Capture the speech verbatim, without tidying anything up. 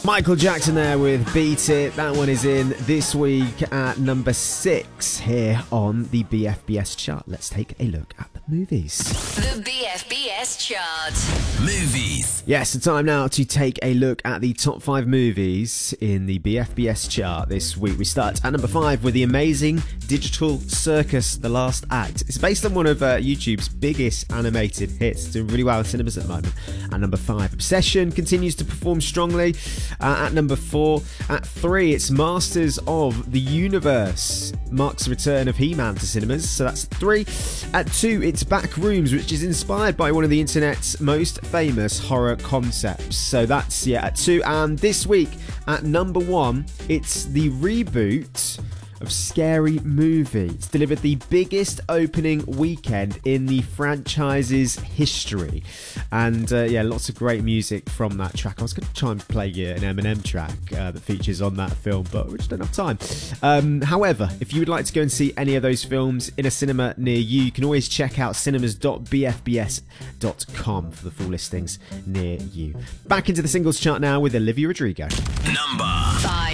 Michael Jackson there with Beat It. That one is in this week at number six here on the B F B S chart. Let's take a look at the movies. The B F B S chart. Movies. Yes, it's time now to take a look at the top five movies in the B F B S chart this week. We start at number five with the amazing Digital Circus: The Last Act. It's based on one of uh, YouTube's biggest animated hits, doing really well in cinemas at the moment. At number five, Obsession continues to perform strongly. Uh, at number four, at three, it's Masters of the Universe. Marks the return of He-Man to cinemas, so that's three. At two, it's Backrooms, which is inspired by one of the internet's most famous horror concepts. So that's, yeah, at two. And this week, at number one, it's the reboot of Scary Movie. It's delivered the biggest opening weekend in the franchise's history. And uh, yeah, lots of great music from that track. I was going to try and play uh, an Eminem track uh, that features on that film, but we just don't have time. Um, however, if you would like to go and see any of those films in a cinema near you, you can always check out cinemas dot b f b s dot com for the full listings near you. Back into the singles chart now with Olivia Rodrigo. Number Five.